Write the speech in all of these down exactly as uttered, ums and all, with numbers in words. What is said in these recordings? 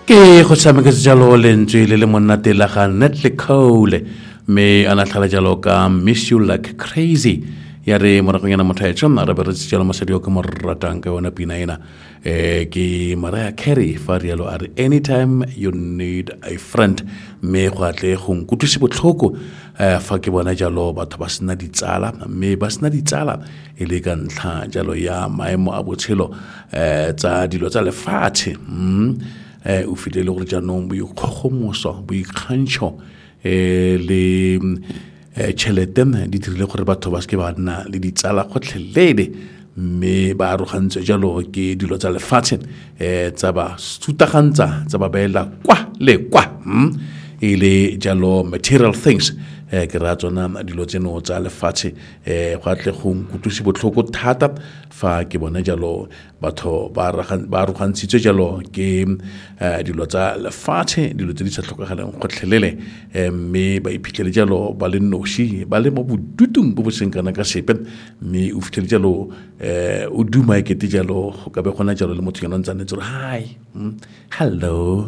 ke go tshameka jalo lentswe le le monate la ga Natalie Cole me ana tlhala jalo ka Miss You Like Crazy ya re moragong yana motho a tsona re be re tsela mosadi o ke mo ratang ka yona pina ena eh ke Mariah Carey fa rialo are anytime you need a friend me go atle go nkutuse botlhoko eh fa ke bona jalo batho ba sena ditsala me ba sena ditsala e le ka ntlha jalo ya maemo a botshelo eh tsa dilo tsa lefatshe mm eh o fitele gore jaanong bo ikgogomoso bo ikgantsho eh le tšhelete di dirile gore batho ba se ke ba nna le ditsala gotlhelele mme ba arogantse jalo ke dilo tsa lefatshe eh tsa ba sutagantsa tsa ba beela kwa le kwa e le jalo material things eh ke ra tsona dilo tseno tsa lefatshe eh go atle go nkutusi botlhoko thata fa ke bona jalo batho ba ba arogantse jalo ke dilo tsa lefatshe dilo tse di sa tlhokagalang gotlhelele mme ba iphitlhele jalo ba le noši ba le mo bodutung bo bo seng kana ka sepe mme o fitlhele jalo eh o duma ke te jalo go ka be gona jalo le motho yona ntse tsore hi hello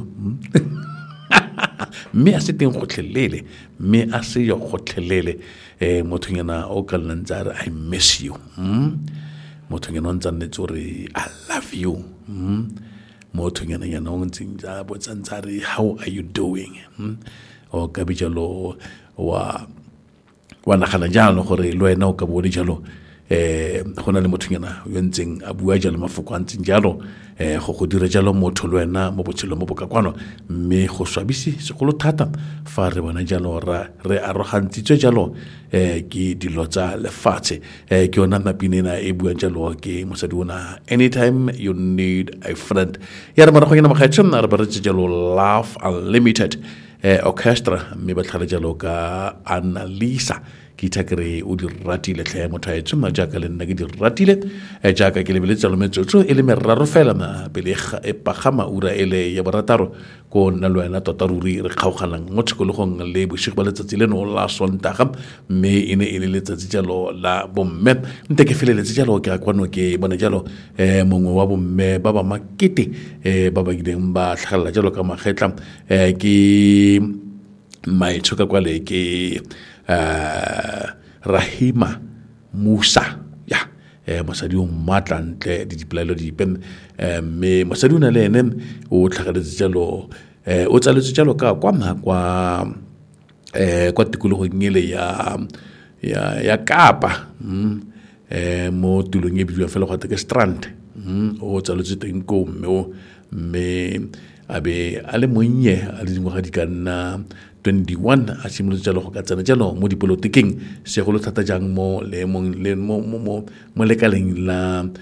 me a se teng gotlhelele me a se yo gotlhelele eh motho yena o ka lantsa I miss you motho yena ntse ntse re I love you motho yena yena o ntse ja botsantsare how are you doing o ka bijalo wa wa nagana jalo gore le wena o ka bone jalo eh gona le motho yena yo ntseng a bua jalo mafoko a ntseng jalo eh go go dira jalo motho le wena mo botshelo mo bokakwano mme go swabisi segolo thata fa re bona jalo ra re arogantsitswe jalo eh ke dilo tsa lefatshe eh ke yona mapinena e bua jalo ke mosadi ona anytime you need a friend ya re mara go yena magaetsho nna re ba re jalo Love Unlimited eh orchestra mme ba tlhale jalo ka Annalisa ke thakere o di ratile tlhe motho a tsoma jaaka le nna ke di ratile e jaaka ke lebeletse lo metsotso e le meraro fela na pele e pagama ura ele ya borataro ko nna le wena tota ruri re kgaoganang mo tshikologong le bosigo ba letsatsi leno la sontaga mme ene e le letsatsi jalo la bomme nte ke feleletse jalo ke kwano ke bona jalo eh mongwe wa bomme ba ba makete eh ba ba gileng ba tlhagala jalo ka magetla eh ke maitshoka kwa le ke Uh, Rahima Musa ya eh mosadi o matla ntle di dipelaelo di pen eh me mosadi una le ene o tlhageletse jalo eh o tsaletse jalo ka kwa ma kwa eh kwa tikologo ngele ya ya ya Kapa mm eh mo tulong e bidiwa fela go teke Strand mm o tsaletse teng ko me o me abe ale monnye a le dingwaga di kana twenty-one a simolotse jalo go ka tsena jalo mo dipolotiking segolo thata jang mo le mo mo mo lekaleng la